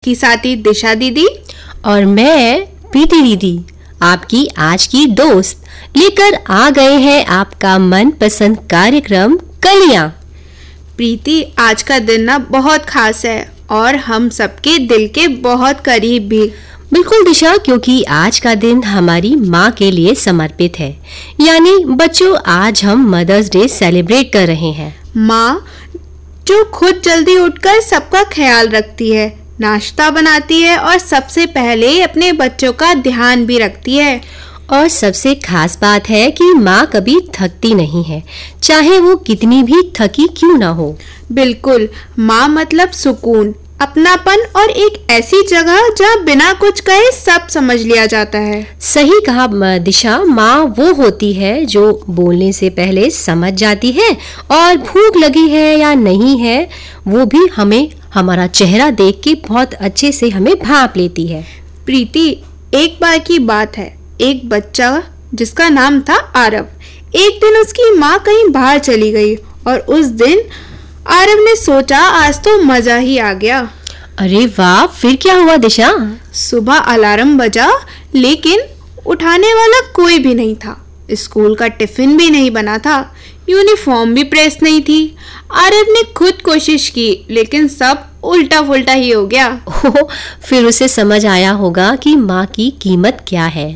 आपकी साथी दिशा दीदी और मैं प्रीति दीदी, आपकी आज की दोस्त, लेकर आ गए हैं आपका मनपसंद कार्यक्रम कलियां। प्रीति, आज का दिन ना बहुत खास है और हम सबके दिल के बहुत करीब भी। बिल्कुल दिशा, क्योंकि आज का दिन हमारी माँ के लिए समर्पित है। यानी बच्चों, आज हम मदर्स डे सेलिब्रेट कर रहे हैं। माँ जो खुद जल्दी उठकर सबका ख्याल रखती है, नाश्ता बनाती है और सबसे पहले अपने बच्चों का ध्यान भी रखती है। और सबसे खास बात है कि माँ कभी थकती नहीं है, चाहे वो कितनी भी थकी क्यों ना हो। बिल्कुल, माँ मतलब सुकून, अपनापन और एक ऐसी जगह जहाँ बिना कुछ कहे सब समझ लिया जाता है। सही कहा दिशा, माँ वो होती है जो बोलने से पहले समझ जाती है और भूख लगी है या नहीं है वो भी हमें हमारा चेहरा देख के बहुत अच्छे से हमें भांप लेती है। प्रीति, एक बार की बात है, एक बच्चा जिसका नाम था आरव, एक दिन उसकी माँ कहीं बाहर चली गई और उस दिन आरव ने सोचा आज तो मजा ही आ गया। अरे वाह, फिर क्या हुआ दिशा? सुबह अलार्म बजा लेकिन उठाने वाला कोई भी नहीं था। स्कूल का टिफिन भी नहीं बना था, यूनिफॉर्म भी प्रेस नहीं थी। आरव ने खुद कोशिश की लेकिन सब उल्टा फुल्टा ही हो गया। ओह, फिर उसे समझ आया होगा कि माँ की कीमत क्या है।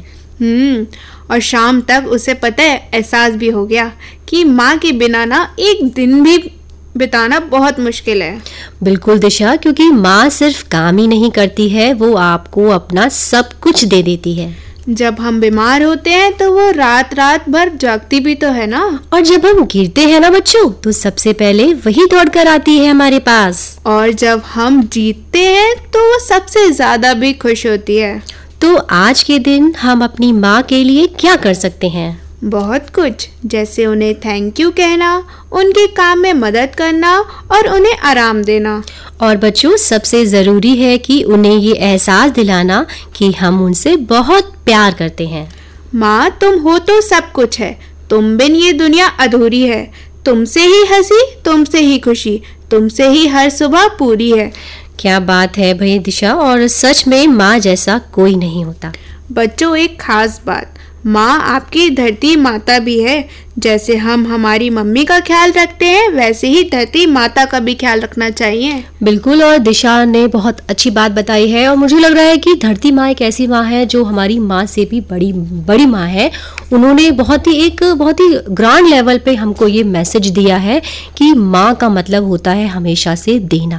और शाम तक उसे पता है, एहसास भी हो गया कि माँ के बिना ना एक दिन भी बिताना बहुत मुश्किल है। बिल्कुल दिशा, क्योंकि माँ सिर्फ काम ही नहीं करती है, वो आपको अपना सब कुछ दे देती है। जब हम बीमार होते हैं तो वो रात रात भर जागती भी तो है ना। और जब हम गिरते हैं ना बच्चों, तो सबसे पहले वही दौड़ कर आती है हमारे पास। और जब हम जीतते हैं तो वो सबसे ज्यादा भी खुश होती है। तो आज के दिन हम अपनी माँ के लिए क्या कर सकते हैं? बहुत कुछ, जैसे उन्हें थैंक यू कहना, उनके काम में मदद करना और उन्हें आराम देना। और बच्चों, सबसे जरूरी है कि उन्हें ये एहसास दिलाना कि हम उनसे बहुत प्यार करते हैं। माँ, तुम हो तो सब कुछ है, तुम बिन ये दुनिया अधूरी है। तुमसे ही हंसी, तुमसे ही खुशी, तुमसे ही हर सुबह पूरी है। क्या बात है भाई दिशा, और सच में माँ जैसा कोई नहीं होता। बच्चों, एक खास बात, माँ आपकी धरती माता भी है। जैसे हम हमारी मम्मी का ख्याल रखते हैं, वैसे ही धरती माता का भी ख्याल रखना चाहिए। बिल्कुल, और दिशा ने बहुत अच्छी बात बताई है और मुझे लग रहा है कि धरती माँ एक ऐसी माँ है जो हमारी माँ से भी बड़ी माँ है। उन्होंने बहुत ही ग्रांड लेवल पे हमको ये मैसेज दिया है कि माँ का मतलब होता है हमेशा से देना।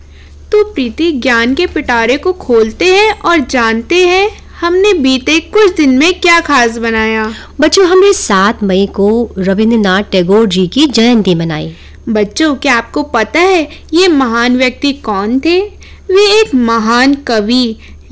तो प्रीति, ज्ञान के पिटारे को खोलते हैं और जानते हैं हमने बीते कुछ दिन में क्या खास बनाया। बच्चों, हमने 7 मई को रविंद्रनाथ टैगोर जी की जयंती मनाई। बच्चों, क्या आपको पता है ये महान व्यक्ति कौन थे? वे एक महान कवि,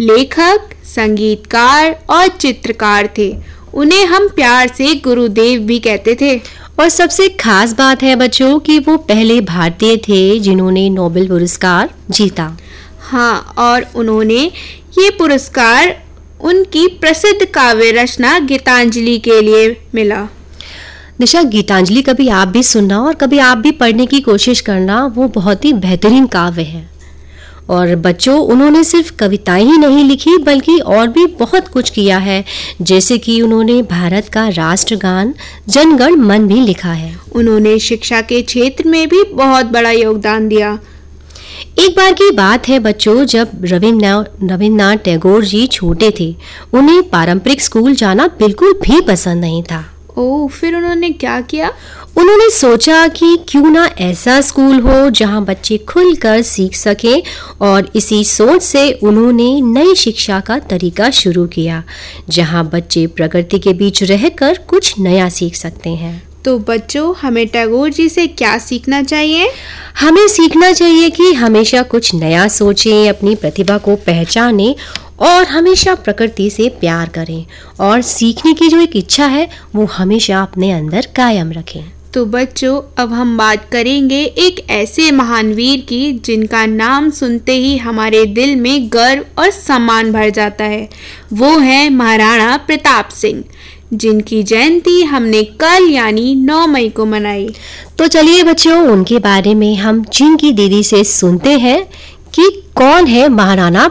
लेखक, संगीतकार और चित्रकार थे। उन्हें हम प्यार से गुरुदेव भी कहते थे। और सबसे खास बात है बच्चों कि वो पहले भारतीय थे जिन्होंने नोबेल पुरस्कार जीता। हाँ, और उन्होंने ये पुरस्कार उनकी प्रसिद्ध काव्य रचना गीतांजलि के लिए मिला। दिशा, गीतांजलि कभी आप भी सुनना और कभी आप भी पढ़ने की कोशिश करना, वो बहुत ही बेहतरीन काव्य है। और बच्चों, उन्होंने सिर्फ कविताएं ही नहीं लिखी बल्कि और भी बहुत कुछ किया है, जैसे कि उन्होंने भारत का राष्ट्रगान जन गण मन भी लिखा है। उन्होंने शिक्षा के क्षेत्र में भी बहुत बड़ा योगदान दिया। एक बार की बात है बच्चों, जब रविंद्रनाथ टैगोर जी छोटे थे, उन्हें पारंपरिक स्कूल जाना बिल्कुल भी पसंद नहीं था। ओह, फिर उन्होंने क्या किया? उन्होंने सोचा कि क्यों ना ऐसा स्कूल हो जहां बच्चे खुलकर सीख सकें, और इसी सोच से उन्होंने नई शिक्षा का तरीका शुरू किया, जहां बच्चे प्रकृति के बीच रहकर कुछ नया सीख सकते हैं। तो बच्चों, हमें टैगोर जी से क्या सीखना चाहिए? हमें सीखना चाहिए कि हमेशा कुछ नया सोचें, अपनी प्रतिभा को पहचानें और हमेशा प्रकृति से प्यार करें, और सीखने की जो एक इच्छा है वो हमेशा अपने अंदर कायम रखें। तो बच्चों, अब हम बात करेंगे एक ऐसे महान वीर की जिनका नाम सुनते ही हमारे दिल में गर्व और सम्मान भर जाता है। वो है महाराणा प्रताप सिंह, जिनकी जयंती हमने कल यानी 9 मई को मनाई। तो चलिए बच्चों, उनके बारे में हम चिंकी दीदी से सुनते हैं कि कौन है महाराणा